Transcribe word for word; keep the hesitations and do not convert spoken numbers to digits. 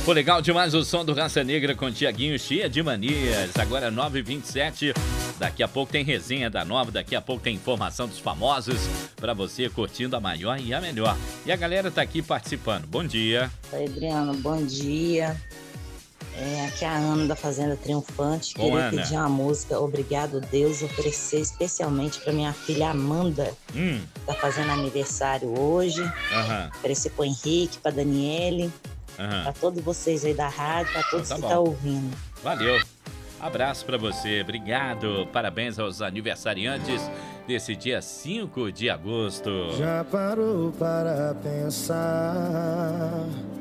Pô, legal demais o som do Raça Negra com Tiaguinho, cheia de manias. Agora nove e vinte e sete. Daqui a pouco tem resenha da nova, daqui a pouco tem informação dos famosos pra você curtindo a maior e a melhor. E a galera tá aqui participando. Bom dia. Oi, Adriano, bom dia. É, aqui é a Ana da Fazenda Triunfante. Bom, Queria Ana. pedir uma música Obrigado Deus, oferecer especialmente para minha filha Amanda, Hum. tá fazendo aniversário hoje. Aham. Oferecer pro Henrique, pra Daniele, Aham. pra todos vocês aí da rádio, pra todos Tá que bom. tá ouvindo. Valeu. Abraço pra você. Obrigado. Parabéns aos aniversariantes desse dia cinco de agosto. Já parou para pensar